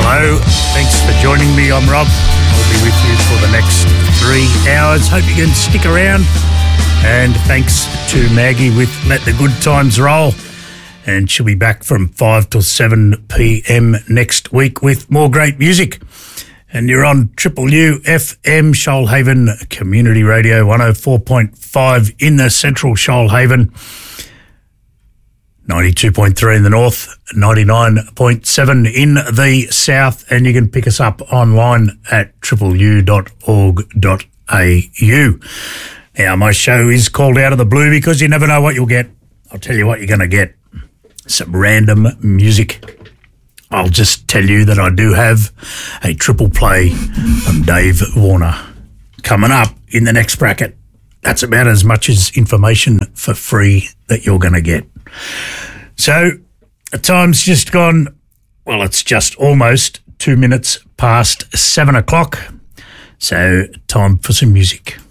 Hello, thanks for joining me. I'm Rob. I'll be with you for the next 3 hours. Hope you can stick around. And thanks to Maggie with Let the Good Times Roll. And she'll be back from 5 till 7 p.m. next week with more great music. And you're on Triple U FM, Shoalhaven Community Radio, 104.5 in the central Shoalhaven, 92.3 in the north, 99.7 in the south, and you can pick us up online at tripleu.org.au. Now, my show is called Out of the Blue because you never know what you'll get. I'll tell you what you're going to get. Some random music. I'll just tell you that I do have a triple play from Dave Warner coming up in the next bracket. That's about as much as information for free that you're going to get. So the time's just gone, well, it's just almost 2 minutes past 7 o'clock. So time for some music.